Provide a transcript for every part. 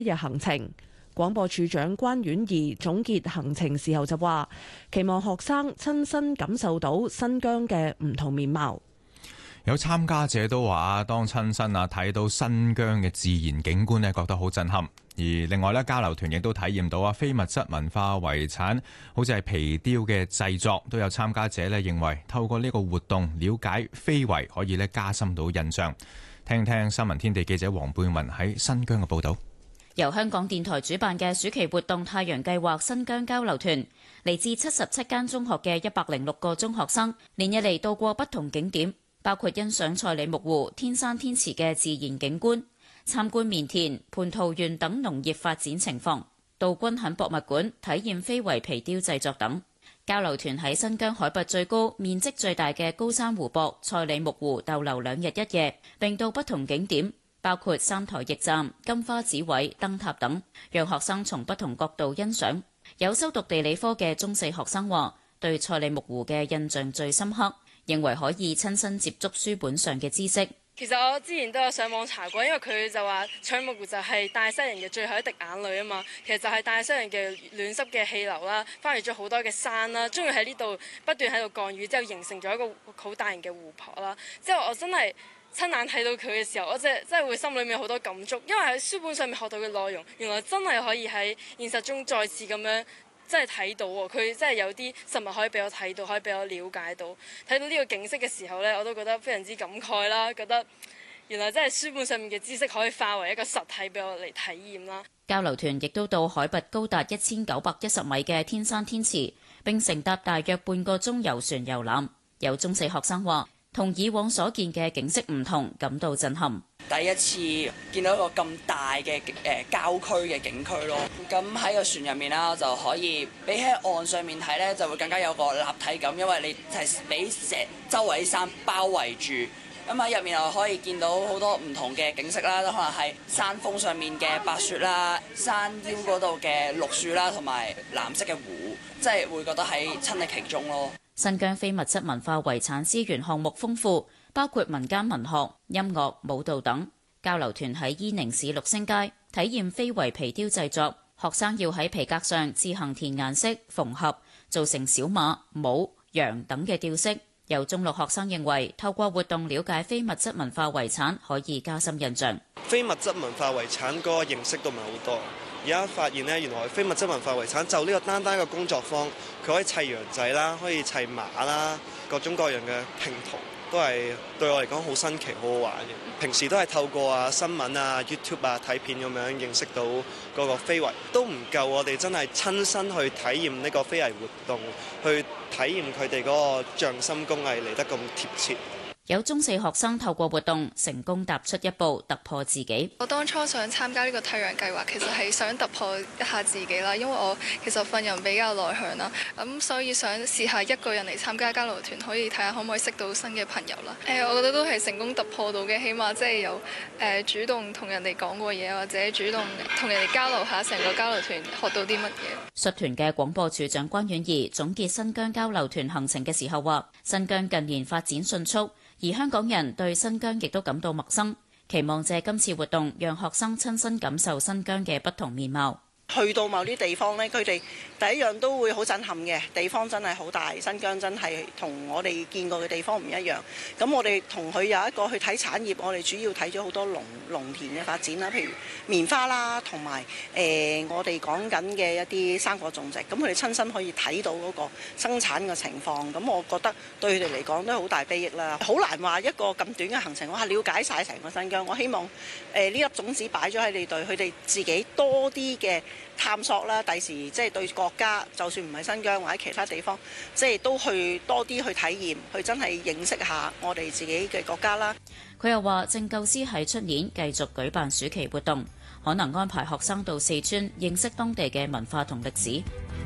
日行程。廣播處長關婉儀總結行程時候就話，期望學生親身感受到新疆嘅唔同面貌。 有參加者都話，當親身睇到新疆嘅自然景觀覺得好震撼。而另外交流團亦都體驗到非物質文化遺產，好似係皮雕嘅製作，都有參加者認為透過呢個活動了解非遺，可以加深到印象。聽聽新聞天地記者黃貝文喺新疆嘅報導。 由香港電台主辦嘅暑期活動太陽計劃新疆交流團，嚟自77間中學嘅106個中學生，連日嚟到過不同景點，包括欣賞賽里木湖天山天池嘅自然景觀，參觀棉田、蟠桃園等農業發展情況，到軍墾博物館體驗非遺皮雕製作等。交流團喺新疆海拔最高、面積最大嘅高山湖泊賽里木湖逗留2日1夜，並到不同景點，包括三台驛站、金花子位、燈塔等，讓學生從不同角度欣賞。有修讀地理科嘅中四學生話，對賽里木湖嘅印象最深刻，認為可以親身接觸書本上嘅知識。 其實我之前都有上網查過，因為佢就話賽里木湖就係大西洋嘅最後一滴眼淚啊嘛。其實就係大西洋嘅暖濕嘅氣流啦，翻越咗好多嘅山啦，終於喺呢度不斷喺度降雨，之後形成咗一個好大型嘅湖泊啦。之後我真係親眼睇到佢嘅時候，我真係會心裏面有好多感觸，因為喺書本上面學到嘅內容，原來真係可以喺現實中再次咁樣真係睇到喎。佢真係有啲實物可以俾我睇到，可以俾我了解到。睇到呢個景色嘅時候呢，我都覺得非常之感慨啦，覺得原來真係書本上面嘅知識可以化為一個實體俾我嚟體驗啦。 交流團亦都到海拔高達1910米嘅天山天池，並乘搭大約半個鐘遊船遊覽。有中四學生話，同以往所見嘅景色唔同，感到震撼。 第一次見到一個咁大嘅郊區嘅景區咯，咁喺個船入面啦，就可以比起岸上面睇呢，就會更加有個立體感，因為你係俾周圍山包圍住，咁喺入面又可以見到好多唔同嘅景色啦，可能係山峰上面嘅白雪啦，山腰嗰度嘅綠樹啦，同埋藍色嘅湖，即係會覺得喺親歷其中咯。 新疆非物質文化遺產資源項目豐富，包括民間文學、音樂、舞蹈等。交流團喺伊寧市六星街體驗非遺皮雕製作，學生要喺皮革上自行填顏色、縫合，做成小馬、舞、羊等嘅吊飾。有中六學生認為，透過活動了解非物質文化遺產可以加深印象。 非物質文化遺產嗰個認識都唔係好多。而家發現呢，原來非物質文化遺產就呢個單單嘅工作坊，佢可以砌羊仔啦，可以砌馬啦，各種各樣嘅拼圖，都係對我嚟講好新奇、好好玩嘅。平時都係透過新聞啊、YouTube 啊睇片咁樣認識到嗰個非遺，都唔夠我哋真係親身去體驗呢個非遺活動，去體驗佢哋嗰個匠心工藝嚟得咁貼切。 有中四學生透過活動成功踏出一步，突破自己。 我當初想參加呢個太陽計劃，其實係想突破一下自己啦，因為我其實份人比較內向啦，咁所以想試下一個人嚟參加交流團，可以睇下可唔可以識到新嘅朋友啦。我覺得都係成功突破到嘅，起碼即係有主動同人哋講過嘢，或者主動同人哋交流下成個交流團學到啲乜嘢。 率團嘅廣播處長關婉儀總結新疆交流團行程嘅時候話，新疆近年發展迅速，而香港人對新疆亦都感到陌生，期望借今次活動讓學生親身感受新疆嘅不同面貌。 去到某啲地方呢，佢哋第一樣都會好震撼嘅，地方真係好大，新疆真係同我哋見過嘅地方唔一樣。咁我哋同佢有一個去睇產業，我哋主要睇咗好多農田嘅發展啦，譬如棉花啦，同埋我哋講緊嘅一啲生果種植。咁佢哋親身可以睇到嗰個生產嘅情況，咁我覺得對佢哋嚟講都係好大裨益啦。好難話一個咁短嘅行程，我係了解晒成個新疆。我希望呢粒種子擺咗喺你對佢哋自己多啲嘅探索啦，第時即係對國家，就算唔係新疆或者其他地方，即係都去多啲去體驗，去真係認識下我哋自己嘅國家啦。 佢又話正構思喺出年繼續舉辦暑期活動，可能安排學生到四川認識當地嘅文化同歷史。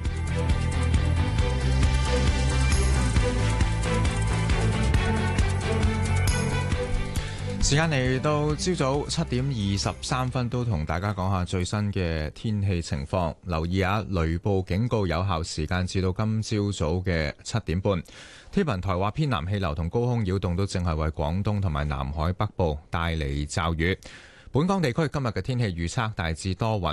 時間嚟到朝早7:23，都同大家講下最新嘅天氣情況。留意下雷暴警告有效時間至到今朝早嘅7點半。天文台話偏南氣流同高空擾動都正係為廣東同埋南海北部帶嚟驟雨。 本港地區今日嘅天氣預測大致多雲。